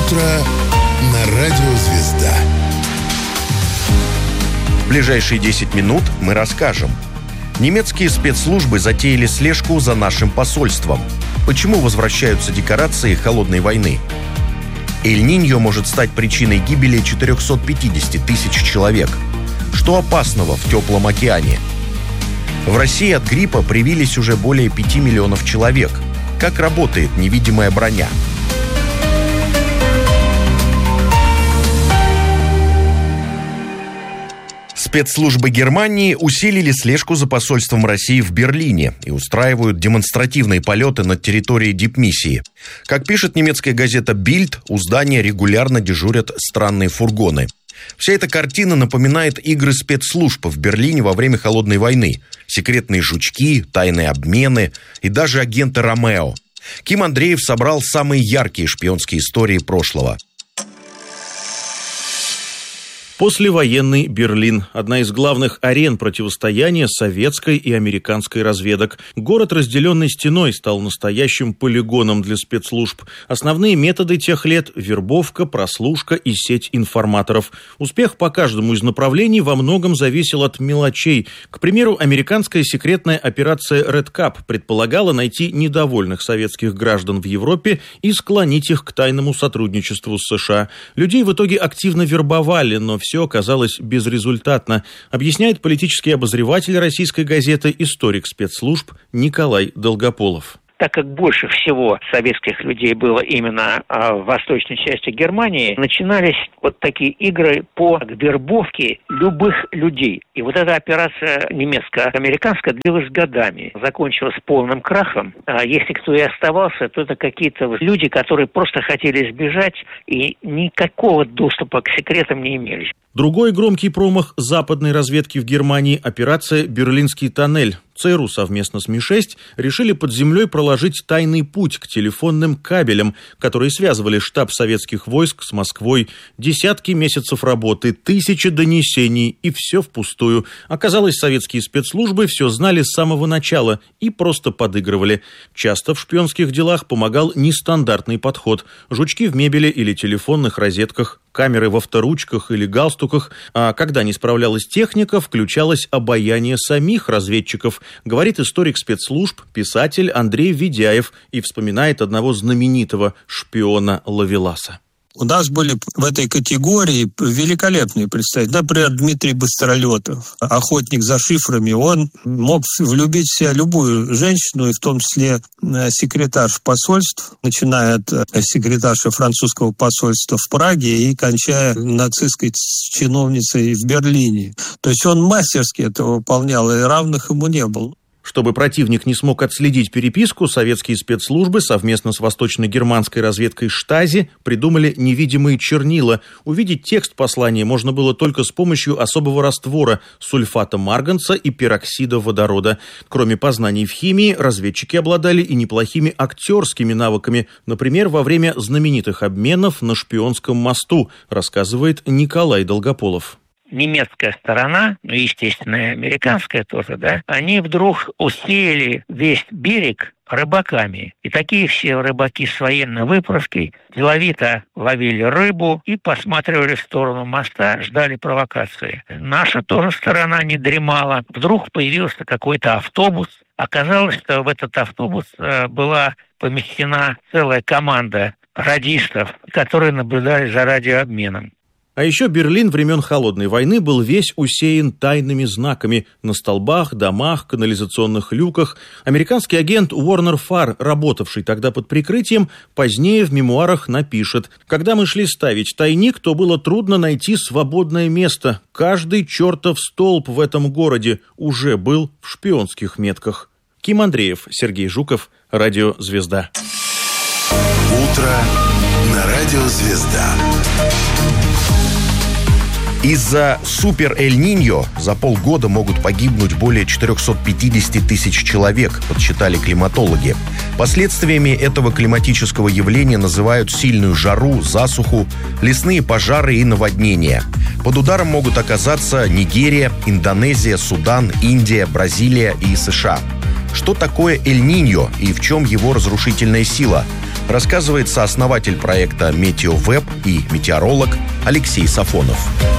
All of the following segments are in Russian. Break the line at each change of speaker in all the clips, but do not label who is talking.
утро на Радио Звезда.
В ближайшие 10 минут мы расскажем. Немецкие спецслужбы затеяли слежку за нашим посольством. Почему возвращаются декорации холодной войны? Эль-Ниньо может стать причиной гибели 450 тысяч человек. Что опасного в теплом океане? В России от гриппа привились уже более 5 миллионов человек. Как работает невидимая броня? Спецслужбы Германии усилили слежку за посольством России в Берлине и устраивают демонстративные полеты над территорией дипмиссии. Как пишет немецкая газета «Бильд», у здания регулярно дежурят странные фургоны. Вся эта картина напоминает игры спецслужб в Берлине во время Холодной войны. Секретные жучки, тайные обмены и даже агенты Ромео. Ким Андреев собрал самые яркие шпионские истории прошлого.
Послевоенный Берлин – одна из главных арен противостояния советской и американской разведок. Город, разделенный стеной, стал настоящим полигоном для спецслужб. Основные методы тех лет – вербовка, прослушка и сеть информаторов. Успех по каждому из направлений во многом зависел от мелочей. К примеру, американская секретная операция Red Cap предполагала найти недовольных советских граждан в Европе и склонить их к тайному сотрудничеству с США. Людей в итоге активно вербовали, но все оказалось безрезультатно, объясняет политический обозреватель российской газеты, историк спецслужб Николай Долгополов.
Так как больше всего советских людей было именно в восточной части Германии, начинались вот такие игры по вербовке любых людей. И вот эта операция немецко-американская длилась годами, закончилась полным крахом. А если кто и оставался, то это какие-то люди, которые просто хотели сбежать и никакого доступа к секретам не имели.
Другой громкий промах западной разведки в Германии – операция «Берлинский тоннель». ЦРУ совместно с Ми-6 решили под землей проложить тайный путь к телефонным кабелям, которые связывали штаб советских войск с Москвой. Десятки месяцев работы, тысячи донесений, и все впустую. Оказалось, советские спецслужбы все знали с самого начала и просто подыгрывали. Часто в шпионских делах помогал нестандартный подход. Жучки в мебели или телефонных розетках, камеры в авторучках или галстуках, а когда не справлялась техника, включалось обаяние самих разведчиков, говорит историк спецслужб, писатель Андрей Ведяев и вспоминает одного знаменитого шпиона Ловеласа.
У нас были в этой категории великолепные представители. Например, Дмитрий Быстролетов, охотник за шифрами. Он мог влюбить в себя любую женщину, и в том числе секретарш посольств, начиная от секретарши французского посольства в Праге и кончая нацистской чиновницей в Берлине. То есть он мастерски это выполнял, и равных ему не было.
Чтобы противник не смог отследить переписку, советские спецслужбы совместно с восточно-германской разведкой Штази придумали невидимые чернила. Увидеть текст послания можно было только с помощью особого раствора – сульфата марганца и пероксида водорода. Кроме познаний в химии, разведчики обладали и неплохими актерскими навыками, например, во время знаменитых обменов на Шпионском мосту, рассказывает Николай Долгополов.
Немецкая сторона, ну, естественно, и американская тоже, да, они вдруг усеяли весь берег рыбаками. И такие все рыбаки с военной выправкой деловито ловили рыбу и посматривали в сторону моста, ждали провокации. Наша тоже сторона не дремала. Вдруг появился какой-то автобус. Оказалось, что в этот автобус была помещена целая команда радистов, которые наблюдали за радиообменом.
А еще Берлин времен Холодной войны был весь усеян тайными знаками на столбах, домах, канализационных люках. Американский агент Уорнер Фарр, работавший тогда под прикрытием, позднее в мемуарах напишет: «Когда мы шли ставить тайник, то было трудно найти свободное место. Каждый чертов столб в этом городе уже был в шпионских метках». Ким Андреев, Сергей Жуков, Радио Звезда.
Утро на Радио Звезда.
Из-за супер Эль-Ниньо за полгода могут погибнуть более 450 тысяч человек, подсчитали климатологи. Последствиями этого климатического явления называют сильную жару, засуху, лесные пожары и наводнения. Под ударом могут оказаться Нигерия, Индонезия, Судан, Индия, Бразилия и США. Что такое Эль-Ниньо и в чем его разрушительная сила? рассказывает сооснователь проекта «Метеовеб» и метеоролог Алексей Сафонов.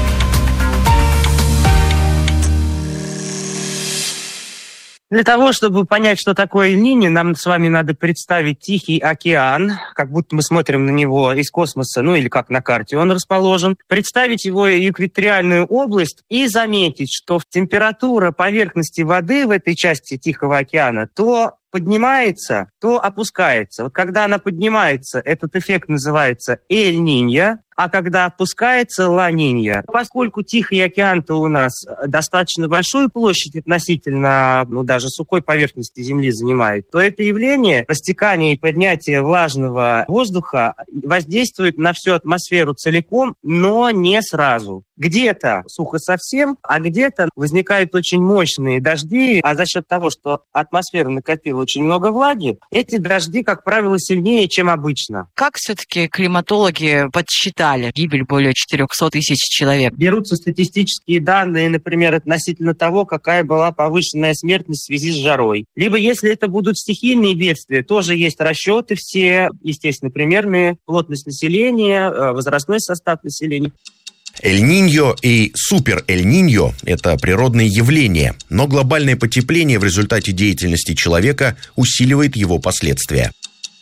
Для того, чтобы понять, что такое Эль-Ниньо, нам с вами надо представить Тихий океан, как будто мы смотрим на него из космоса, или как на карте он расположен. Представить его экваториальную область и заметить, что температура поверхности воды в этой части Тихого океана то поднимается, то опускается. Вот когда она поднимается, этот эффект называется Эль-Ниньо, а когда опускается Ла-Ниньо. Поскольку Тихий океан-то у нас достаточно большую площадь относительно, даже сухой поверхности Земли занимает, то это явление, растекание и поднятие влажного воздуха, воздействует на всю атмосферу целиком, но не сразу. Где-то сухо совсем, а где-то возникают очень мощные дожди, а за счет того, что атмосфера накопила очень много влаги, эти дожди, как правило, сильнее, чем обычно.
Как все-таки климатологи подсчитали гибель более 400 тысяч человек?
Берутся статистические данные, например, относительно того, какая была повышенная смертность в связи с жарой. Либо, если это будут стихийные бедствия, тоже есть расчеты все, естественно, примерные, плотность населения, возрастной состав населения.
Эль-Ниньо и супер-Эль-Ниньо – это природные явления, но глобальное потепление в результате деятельности человека усиливает его последствия.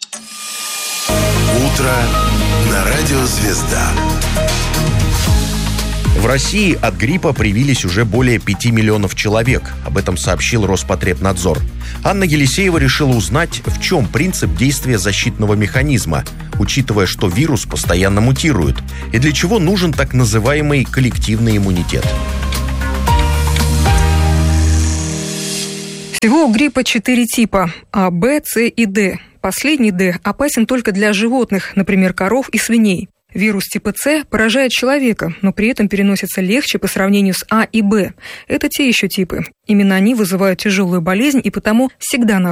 Утро на радио «Звезда».
В России от гриппа привились уже более 5 миллионов человек. Об этом сообщил Роспотребнадзор. Анна Елисеева решила узнать, в чем принцип действия защитного механизма, учитывая, что вирус постоянно мутирует, и для чего нужен так называемый коллективный иммунитет.
Всего у гриппа 4 типа – А, Б, С и Д. Последний Д опасен только для животных, например, коров и свиней. Вирус типа С поражает человека, но при этом переносится легче по сравнению с А и Б. Это те еще типы. Именно они вызывают тяжелую болезнь и потому всегда находятся